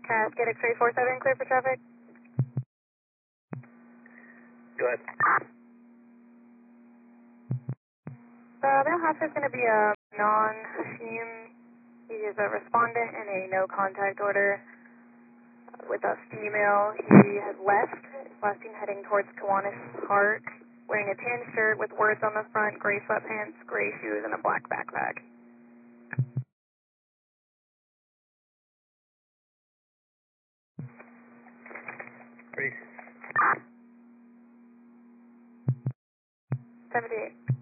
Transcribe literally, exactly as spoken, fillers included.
Cascade X-ray four seven, clear for traffic. Go ahead. Uh, the officer is going to be a non-Hashim. He is a respondent in a no contact order with a female. He has left, last seen heading towards Kiwanis Park, wearing a tan shirt with words on the front, gray sweatpants, gray shoes, and a black backpack. Ready. seventy-eight.